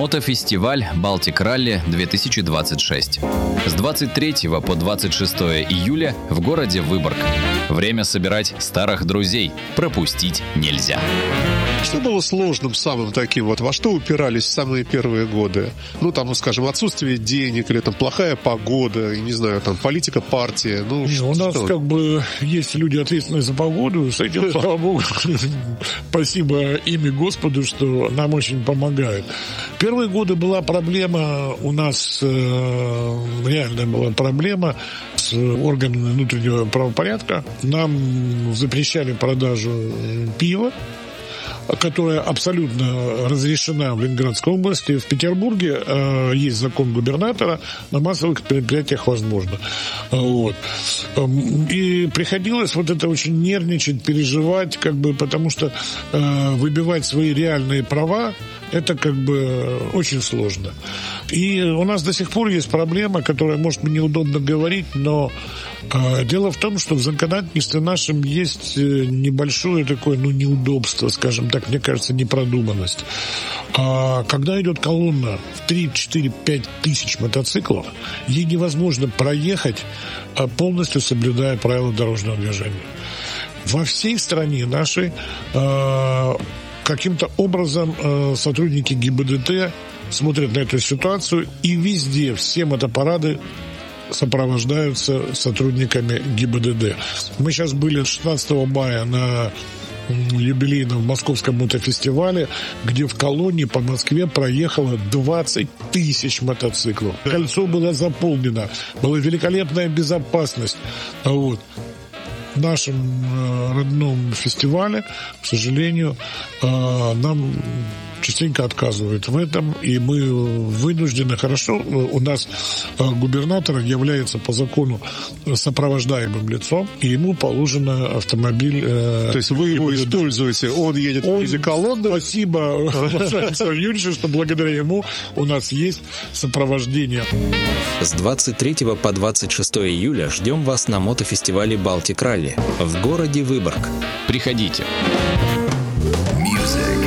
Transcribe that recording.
Мотофестиваль «Балтик Ралли 2026». С 23 по 26 июля в городе Выборг. Время собирать старых друзей. Пропустить нельзя. Что было сложным самым таким? Вот во что упирались в самые первые годы? Ну, там, отсутствие денег, или там плохая погода, и, не знаю, там политика партии. У нас есть люди, ответственные за погоду, с этим, слава богу, спасибо ими Господу, что нам очень помогают. Первые годы была проблема у нас, реальная была проблема с органами внутреннего правопорядка. Нам запрещали продажу пива, которая абсолютно разрешена в Ленинградской области. В Петербурге есть закон губернатора, на массовых предприятиях возможно. И приходилось это очень нервничать, переживать, потому что выбивать свои реальные права это очень сложно. И у нас до сих пор есть проблема, которая, может, мне неудобно говорить, но дело в том, что в законодательстве нашем есть небольшое такое, неудобство, скажем так, мне кажется, непродуманность. Когда идет колонна в 3, 4, 5 тысяч мотоциклов, ей невозможно проехать, полностью соблюдая правила дорожного движения. Во всей стране нашей каким-то образом сотрудники ГИБДД смотрят на эту ситуацию, и везде все мотопарады сопровождаются сотрудниками ГИБДД. Мы сейчас были 16 мая на юбилейном Московском мотофестивале, где в колонне по Москве проехало 20 тысяч мотоциклов. Кольцо было заполнено, была великолепная безопасность. В нашем родном фестивале, к сожалению, нам частенько отказывают в этом, и мы вынуждены. Хорошо, у нас губернатор является по закону сопровождаемым лицом, и ему положено автомобиль. То есть вы его используете, он едет в виде колонны. Спасибо, Александр Юрьевич, что благодаря ему у нас есть сопровождение. С 23 по 26 июля ждем вас на мотофестивале «Балтик Ралли» в городе Выборг. Приходите. Music.